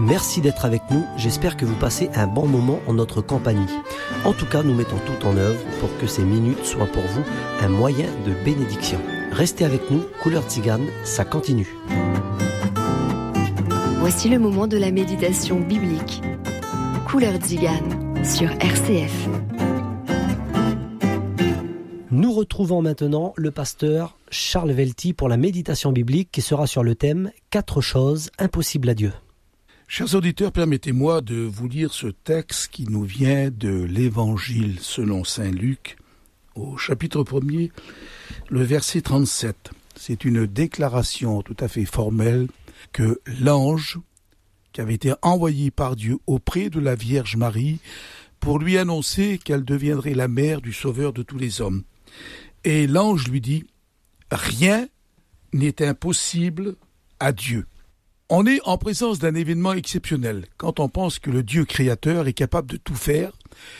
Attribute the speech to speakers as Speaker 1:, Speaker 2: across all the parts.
Speaker 1: Merci d'être avec nous, j'espère que vous passez un bon moment en notre compagnie. En tout cas, nous mettons tout en œuvre pour que ces minutes soient pour vous un moyen de bénédiction. Restez avec nous, Couleur Tzigane, ça continue.
Speaker 2: Voici le moment de la méditation biblique. Couleur Tzigane sur RCF.
Speaker 1: Nous retrouvons maintenant le pasteur Charles Velty pour la méditation biblique qui sera sur le thème « 4 choses impossibles à Dieu ».
Speaker 3: Chers auditeurs, permettez-moi de vous lire ce texte qui nous vient de l'Évangile selon saint Luc, au chapitre 1er, le verset 37. C'est une déclaration tout à fait formelle que l'ange qui avait été envoyé par Dieu auprès de la Vierge Marie pour lui annoncer qu'elle deviendrait la mère du Sauveur de tous les hommes. Et l'ange lui dit « Rien n'est impossible à Dieu ». On est en présence d'un événement exceptionnel quand on pense que le Dieu créateur est capable de tout faire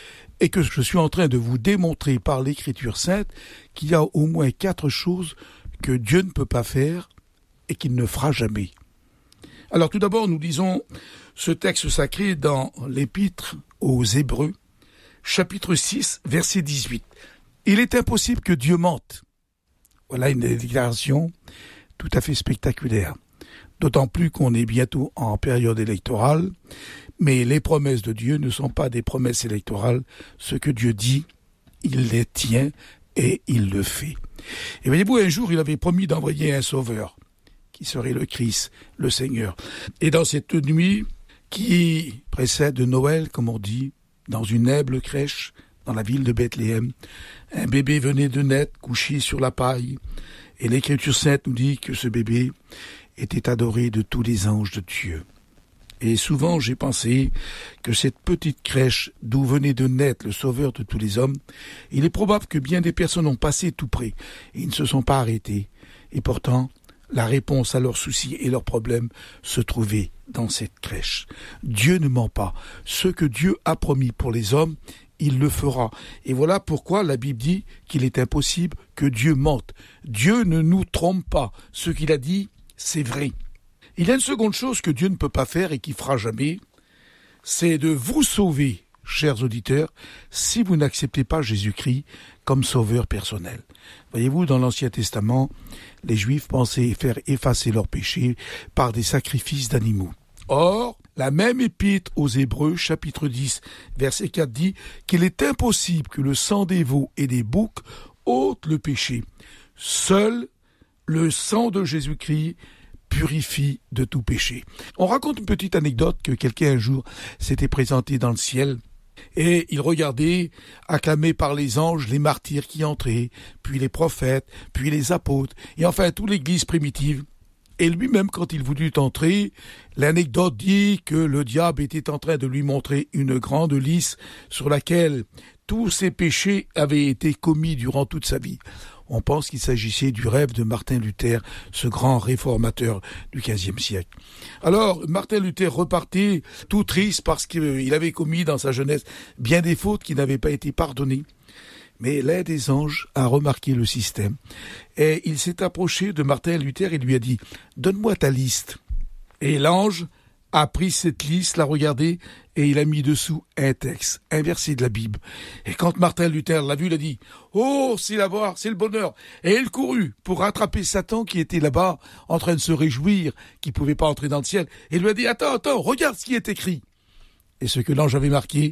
Speaker 3: et que je suis en train de vous démontrer par l'Écriture sainte qu'il y a au moins 4 choses que Dieu ne peut pas faire et qu'il ne fera jamais. Alors tout d'abord, nous lisons ce texte sacré dans l'Épître aux Hébreux, chapitre 6, verset 18. Il est impossible que Dieu mente. Voilà une déclaration tout à fait spectaculaire. D'autant plus qu'on est bientôt en période électorale, mais les promesses de Dieu ne sont pas des promesses électorales. Ce que Dieu dit, il les tient et il le fait. Et voyez-vous, un jour, il avait promis d'envoyer un sauveur, qui serait le Christ, le Seigneur. Et dans cette nuit qui précède Noël, comme on dit, dans une humble crèche, dans la ville de Bethléem, un bébé venait de naître, couché sur la paille. Et l'Écriture sainte nous dit que ce bébé était adoré de tous les anges de Dieu. Et souvent j'ai pensé que cette petite crèche d'où venait de naître le Sauveur de tous les hommes, il est probable que bien des personnes ont passé tout près et ils ne se sont pas arrêtés. Et pourtant, la réponse à leurs soucis et leurs problèmes se trouvait dans cette crèche. Dieu ne ment pas. Ce que Dieu a promis pour les hommes, il le fera. Et voilà pourquoi la Bible dit qu'il est impossible que Dieu mente. Dieu ne nous trompe pas. Ce qu'il a dit, c'est vrai. Il y a une seconde chose que Dieu ne peut pas faire et qui fera jamais, c'est de vous sauver, chers auditeurs, si vous n'acceptez pas Jésus-Christ comme sauveur personnel. Voyez-vous, dans l'Ancien Testament, les Juifs pensaient faire effacer leurs péchés par des sacrifices d'animaux. Or, la même épître aux Hébreux, chapitre 10, verset 4, dit qu'il est impossible que le sang des veaux et des boucs ôte le péché. Seul le sang de Jésus-Christ purifie de tout péché. On raconte une petite anecdote que quelqu'un un jour s'était présenté dans le ciel et il regardait, acclamé par les anges, les martyrs qui entraient, puis les prophètes, puis les apôtres, et enfin toute l'église primitive. Et lui-même, quand il voulut entrer, l'anecdote dit que le diable était en train de lui montrer une grande liste sur laquelle tous ses péchés avaient été commis durant toute sa vie. On pense qu'il s'agissait du rêve de Martin Luther, ce grand réformateur du XVe siècle. Alors, Martin Luther repartait tout triste parce qu'il avait commis dans sa jeunesse bien des fautes qui n'avaient pas été pardonnées. Mais l'un des anges a remarqué le système et il s'est approché de Martin Luther et lui a dit « Donne-moi ta liste ». Et l'ange a pris cette liste, l'a regardée et il a mis dessous un texte, un verset de la Bible. Et quand Martin Luther l'a vu, il a dit « Oh, c'est là-bas, c'est le bonheur !» Et il courut pour rattraper Satan qui était là-bas en train de se réjouir, qui ne pouvait pas entrer dans le ciel. Et il lui a dit « Attends, regarde ce qui est écrit !» Et ce que l'ange avait marqué,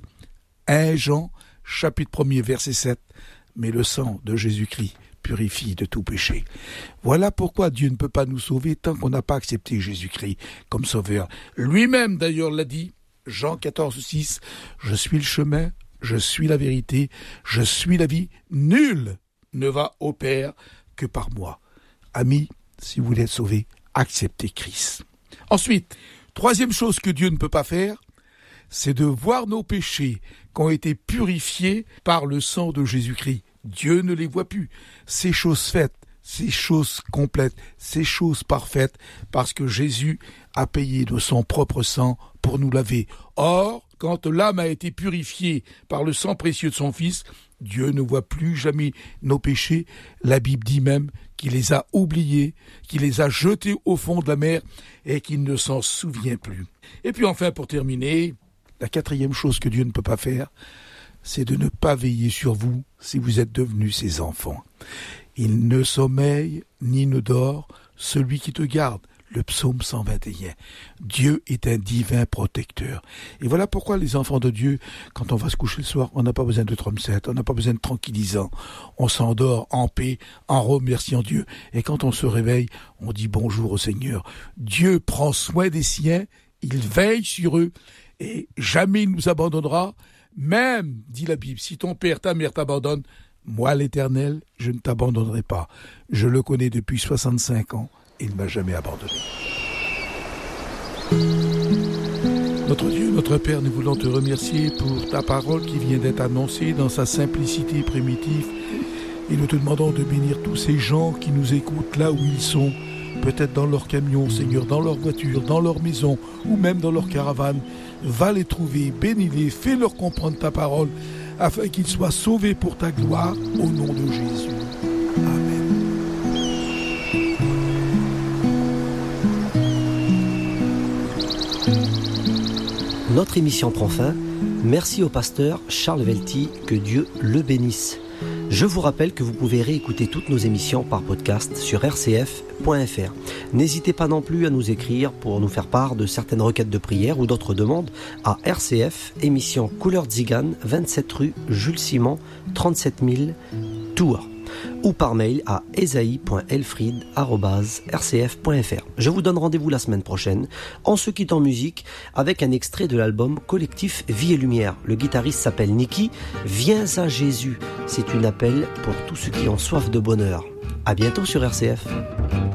Speaker 3: 1 Jean, chapitre 1er, verset 7, « Mais le sang de Jésus-Christ purifie de tout péché. » Voilà pourquoi Dieu ne peut pas nous sauver tant qu'on n'a pas accepté Jésus-Christ comme sauveur. Lui-même d'ailleurs l'a dit, Jean 14, 6, « Je suis le chemin, je suis la vérité, je suis la vie. Nul ne va au Père que par moi. » Amis, si vous voulez être sauvés, acceptez Christ. Ensuite, troisième chose que Dieu ne peut pas faire, c'est de voir nos péchés qui ont été purifiés par le sang de Jésus-Christ. Dieu ne les voit plus. Ces choses faites, ces choses complètes, ces choses parfaites, parce que Jésus a payé de son propre sang pour nous laver. Or, quand l'âme a été purifiée par le sang précieux de son Fils, Dieu ne voit plus jamais nos péchés. La Bible dit même qu'il les a oubliés, qu'il les a jetés au fond de la mer et qu'il ne s'en souvient plus. Et puis enfin, pour terminer, la quatrième chose que Dieu ne peut pas faire, c'est de ne pas veiller sur vous si vous êtes devenus ses enfants. Il ne sommeille ni ne dort celui qui te garde. Le psaume 121. Dieu est un divin protecteur. Et voilà pourquoi les enfants de Dieu, quand on va se coucher le soir, on n'a pas besoin de trompette, on n'a pas besoin de tranquillisant. On s'endort en paix, en remerciant Dieu. Et quand on se réveille, on dit bonjour au Seigneur. Dieu prend soin des siens, il veille sur eux et jamais il nous abandonnera. Même, dit la Bible, si ton père, ta mère t'abandonnent, moi l'Éternel, je ne t'abandonnerai pas. Je le connais depuis 65 ans. Il ne m'a jamais abandonné. Notre Dieu, notre Père, nous voulons te remercier pour ta parole qui vient d'être annoncée dans sa simplicité primitive. Et nous te demandons de bénir tous ces gens qui nous écoutent là où ils sont, peut-être dans leur camion, Seigneur, dans leur voiture, dans leur maison ou même dans leur caravane. Va les trouver, bénis-les, fais-leur comprendre ta parole afin qu'ils soient sauvés pour ta gloire au nom de Jésus. Amen.
Speaker 1: Notre émission prend fin. Merci au pasteur Charles Velty, que Dieu le bénisse. Je vous rappelle que vous pouvez réécouter toutes nos émissions par podcast sur rcf.fr. N'hésitez pas non plus à nous écrire pour nous faire part de certaines requêtes de prière ou d'autres demandes à RCF, émission Couleur Tzigane, 27 rue Jules Simon, 37 000 Tours, ou par mail à esaïe.elfried@rcf.fr. Je vous donne rendez-vous la semaine prochaine, en se quitte en musique avec un extrait de l'album Collectif Vie et Lumière. Le guitariste s'appelle Niki. Viens à Jésus. C'est un appel pour tous ceux qui ont soif de bonheur. À bientôt sur RCF.